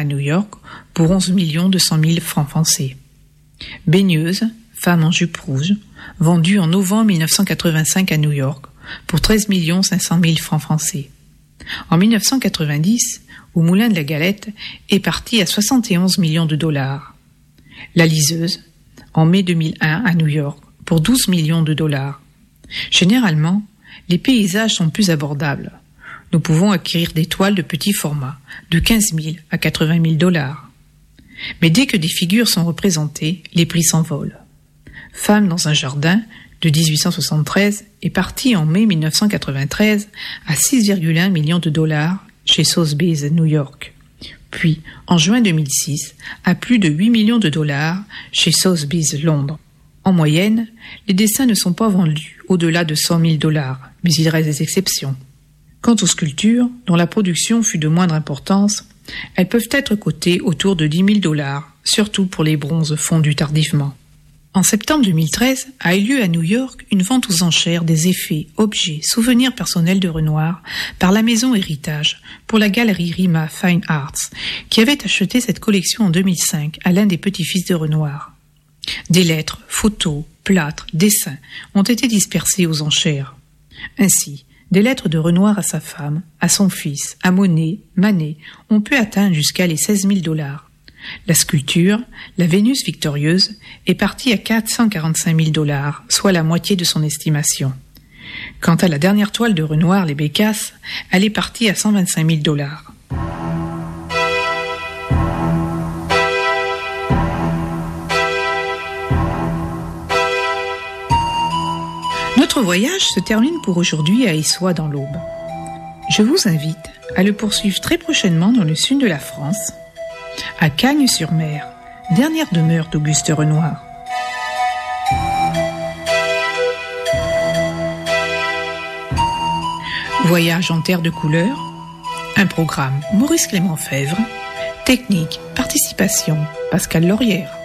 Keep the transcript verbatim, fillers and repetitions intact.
à New York pour onze millions deux cent mille francs français. Baigneuse, femme en jupe rouge, vendue en novembre mille neuf cent quatre-vingt-cinq à New York pour treize millions cinq cent mille francs français. En mille neuf cent quatre-vingt-dix, au Moulin de la Galette est partie à soixante et onze millions de dollars. La liseuse, en mai deux mille un à New York, pour douze millions de dollars. Généralement, les paysages sont plus abordables. Nous pouvons acquérir des toiles de petit format, de quinze mille à quatre-vingt mille dollars. Mais dès que des figures sont représentées, les prix s'envolent. Femme dans un jardin, de dix-huit cent soixante-treize, est partie en mai mille neuf cent quatre-vingt-treize à six virgule un millions de dollars chez Sotheby's New York. Puis, en juin deux mille six, à plus de huit millions de dollars chez Sotheby's Londres. En moyenne, les dessins ne sont pas vendus au-delà de cent mille dollars, mais il reste des exceptions. Quant aux sculptures, dont la production fut de moindre importance, elles peuvent être cotées autour de dix mille dollars, surtout pour les bronzes fondus tardivement. En septembre deux mille treize a eu lieu à New York une vente aux enchères des effets, objets, souvenirs personnels de Renoir par la maison Héritage pour la galerie Rima Fine Arts, qui avait acheté cette collection en deux mille cinq à l'un des petits-fils de Renoir. Des lettres, photos, plâtres, dessins ont été dispersés aux enchères. Ainsi, des lettres de Renoir à sa femme, à son fils, à Monet, Manet, ont pu atteindre jusqu'à les seize mille dollars. La sculpture, la Vénus victorieuse, est partie à quatre cent quarante-cinq mille dollars, soit la moitié de son estimation. Quant à la dernière toile de Renoir, les Bécasses, elle est partie à cent vingt-cinq mille dollars. Notre voyage se termine pour aujourd'hui à Issoire dans l'Aube. Je vous invite à le poursuivre très prochainement dans le sud de la France, à Cagnes-sur-Mer, dernière demeure d'Auguste Renoir. Voyage en terre de couleurs, un programme Maurice Clément Fèvre, technique, participation, Pascal Laurière.